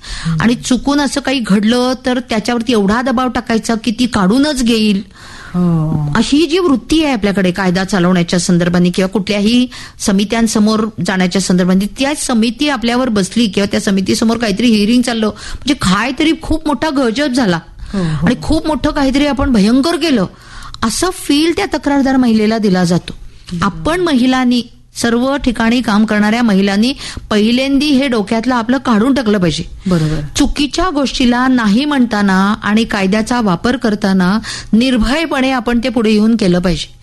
आणि चुकून असं काही घडलं तर त्याच्यावरती एवढा दबाव टाकायचा की ती काढूनच घेईल. अशी जी वृत्ती आहे आपल्याकडे कायदा चालवण्याच्या संदर्भाने किंवा कुठल्याही समित्यांसमोर जाण्याच्या संदर्भाने, त्या समिती आपल्यावर बसली किंवा त्या समितीसमोर काहीतरी हिअरिंग चाललं म्हणजे काहीतरी खूप मोठा गजब झाला आणि खूप मोठं काहीतरी आपण भयंकर केलं असं फील त्या तक्रारदार महिलेला दिला जातो. आपण महिलांनी, सर्व ठिकाणी काम करणाऱ्या महिलांनी पहिल्यांदी हे डोक्यातलं आपलं काढून टाकलं पाहिजे. बरोबर. चुकीच्या गोष्टीला नाही म्हणताना आणि कायद्याचा वापर करताना निर्भयपणे आपण ते पुढे येऊन केलं पाहिजे.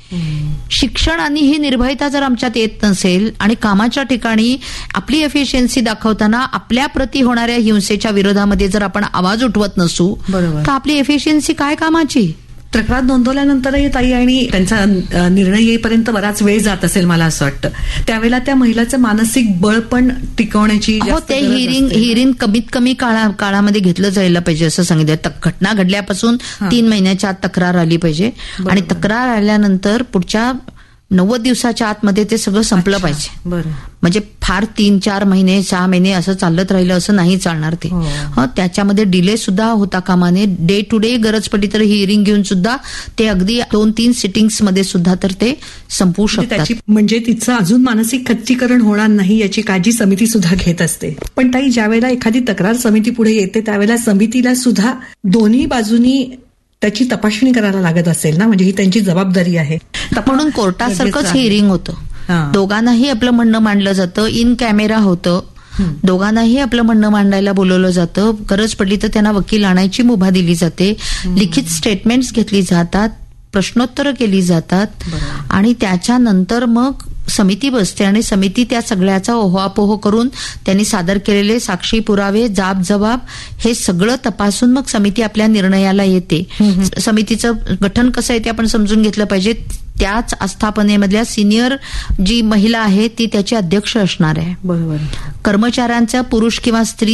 शिक्षण आणि ही निर्भयता जर आमच्यात येत नसेल आणि कामाच्या ठिकाणी आपली एफिशियन्सी दाखवताना आपल्या प्रती होणाऱ्या हिंसेच्या विरोधामध्ये जर आपण आवाज उठवत नसू तर आपली एफिशियन्सी काय कामाची. तक्रार नोंदवल्यानंतरही ताई आणि त्यांचा निर्णय येईपर्यंत बराच वेळ जात असेल मला असं वाटतं. त्यावेळेला त्या महिलाचं मानसिक बळ पण टिकवण्याची ते हिअरिंग कमीत कमी काळामध्ये घेतलं जायला पाहिजे असं सांगितलं. घटना घडल्यापासून 3 महिन्याच्या आत तक्रार आली पाहिजे आणि तक्रार आल्यानंतर पुढच्या 90 दिवसाच्या आतमध्ये ते सगळं संपलं पाहिजे. बरं. म्हणजे फार 3-4 महिने 6 महिने असं चालत राहिलं असं नाही चालणार ते. त्याच्यामध्ये डिले सुद्धा होता कामा नये. डे टू डे गरज पडली तर हिअरिंग घेऊन सुद्धा ते अगदी 2-3 सिटिंग्स मध्ये सुद्धा तर ते संपवू शकतात. म्हणजे तिचं अजून मानसिक खच्चीकरण होणार नाही याची काळजी समिती सुद्धा घेत असते. पण ताई, ज्यावेळेला एखादी तक्रार समिती पुढे येते त्यावेळेला समितीला सुद्धा दोन्ही बाजूनी त्याची तपासणी करायला लागत असेल ना, म्हणजे ही त्यांची जबाबदारी आहे. म्हणून कोर्टासारखंच हिअरिंग होतं. दोघांनाही आपलं म्हणणं मांडलं जातं, इन कॅमेरा होतं, दोघांनाही आपलं म्हणणं मांडायला बोलवलं जातं. गरज पडली तर त्यांना वकील आणायची मुभा दिली जाते, लिखित स्टेटमेंट्स घेतली जातात, प्रश्नोत्तरं केली जातात आणि त्याच्यानंतर मग समिती बसते आणि समिती त्या सगळ्याचा ओहापोह करून त्यांनी सादर केलेले साक्षी पुरावे, जाब जबाब हे सगळं तपासून मग समिती आपल्या निर्णयाला येते. समितीचं गठन कसं आहे ते आपण समजून घेतलं पाहिजे. त्याच आस्थापनेमधल्या सिनियर जी महिला आहे ती त्याची अध्यक्ष असणार आहे. बरोबर. कर्मचाऱ्यांचा पुरुष किंवा स्त्री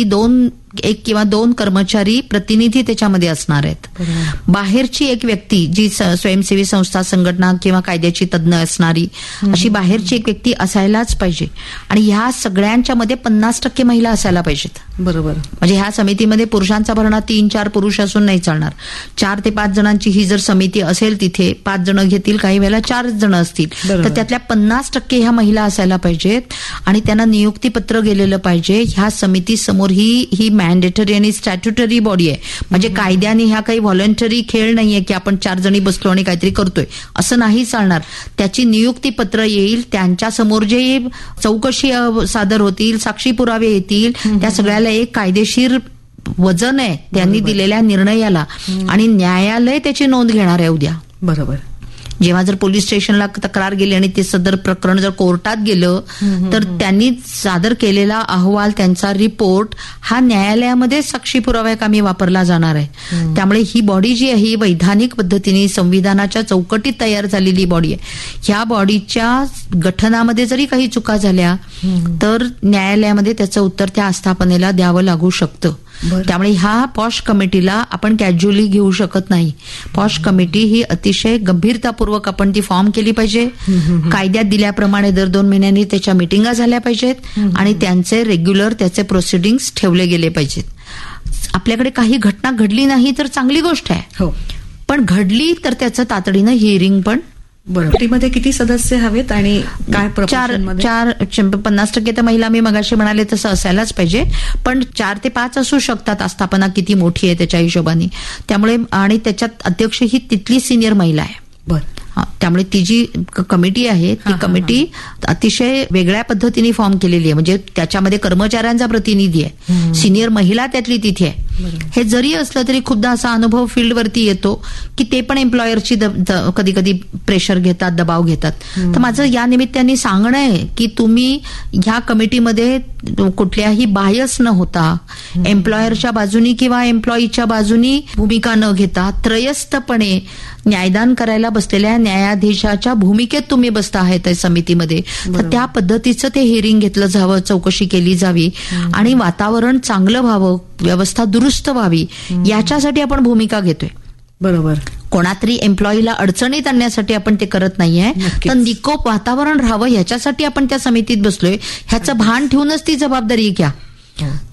1 किंवा 2 कर्मचारी प्रतिनिधी त्याच्यामध्ये असणार आहेत. बाहेरची एक व्यक्ती जी स्वयंसेवी संस्था, संघटना किंवा कायद्याची तज्ञ असणारी अशी बाहेरची एक व्यक्ती असायलाच पाहिजे आणि ह्या सगळ्यांच्या मध्ये 50% महिला असायला पाहिजेत. बरोबर. म्हणजे ह्या समितीमध्ये पुरुषांचा भरणा 3-4 पुरुष असून नाही चालणार. 4 ते 5 जणांची ही जर समिती असेल तिथे 5 जण घेतील, काही वेळेला 4 जण असतील तर त्यातल्या 50% ह्या महिला असायला पाहिजेत आणि त्यांना नियुक्तीपत्र गेलेलं पाहिजे. ह्या समिती समोर ही मॅन्डेटरी आणि स्टॅट्युटरी बॉडी आहे. म्हणजे कायद्याने ह्या काही व्हॉलंटरी खेळ नाहीये की आपण 4 जणी बसलो आणि काहीतरी करतोय असं नाही चालणार. त्याची नियुक्तीपत्र येईल, त्यांच्या समोर जे चौकशी सादर होतील, साक्षी पुरावे येतील, त्या सगळ्याला एक कायदेशीर वजन आहे त्यांनी दिलेल्या निर्णयाला आणि न्यायालय त्याची नोंद घेणार आहे उद्या. बरोबर. जेव्हा जर पोलीस स्टेशनला तक्रार गेली आणि ते सदर प्रकरण जर कोर्टात गेलं तर त्यांनी सादर केलेला अहवाल, त्यांचा रिपोर्ट हा न्यायालयामध्ये साक्षी पुराव्याकामी वापरला जाणार आहे. त्यामुळे ही बॉडी जी आहे ही वैधानिक पद्धतीने संविधानाच्या चौकटीत तयार झालेली बॉडी आहे. ह्या बॉडीच्या गठनामध्ये जरी काही चुका झाल्या तर न्यायालयामध्ये त्याचं उत्तर त्या आस्थापनेला द्यावं लागू शकतं. त्यामुळे ह्या पॉश कमिटीला आपण कॅज्युअली घेऊ शकत नाही. पॉश कमिटी ही अतिशय गंभीरतापूर्वक आपण ती फॉर्म केली पाहिजे. कायद्यात दिल्याप्रमाणे दर 2 महिन्यांनी त्याच्या मिटिंगा झाल्या पाहिजेत आणि त्यांचे रेग्युलर त्याचे प्रोसिडिंग्स ठेवले गेले पाहिजेत. आपल्याकडे काही घटना घडली नाही तर चांगली गोष्ट आहे, पण घडली तर त्याचं तातडीनं हिअरिंग पण. मध्ये किती सदस्य हवेत आणि काय? 50% तर महिला मी मगाशी म्हणाले तसं असायलाच पाहिजे, पण 4 ते 5 असू शकतात. आस्थापना किती मोठी आहे त्याच्या हिशोबाने. त्यामुळे आणि त्याच्यात अध्यक्ष ही तिथली सिनियर महिला आहे. त्यामुळे ती जी कमिटी आहे ती कमिटी अतिशय वेगळ्या पद्धतीने फॉर्म केलेली आहे. म्हणजे त्याच्यामध्ये कर्मचाऱ्यांचा प्रतिनिधी आहे, सिनियर महिला त्यातली तिथे आहे. हे जरी असलं तरी खूपदा असा अनुभव फील्डवरती येतो की ते पण एम्प्लॉयरची कधी कधी प्रेशर घेतात, दबाव घेतात. तर माझं या निमित्ताने सांगणं आहे की तुम्ही ह्या कमिटीमध्ये कुठल्याही बायस न होता, एम्प्लॉयरच्या बाजूनी किंवा एम्प्लॉईच्या बाजूनी भूमिका न घेता त्रयस्थपणे न्यायदान करायला बसलेल्या न्यायाधीशाच्या भूमिकेत तुम्ही बसता आहेत समितीमध्ये. तर त्या पद्धतीचं ते हिअरिंग घेतलं जावं, चौकशी केली जावी आणि वातावरण चांगलं व्हावं, व्यवस्था दुरुस्त व्हावी याच्यासाठी आपण भूमिका घेतोय. बरोबर. कोणातरी एम्प्लॉईला अडचणीत आणण्यासाठी आपण ते करत नाहीये, तर निकोप वातावरण राहावं ह्याच्यासाठी आपण त्या समितीत बसलोय. ह्याचं भान ठेवूनच ती जबाबदारी घ्या.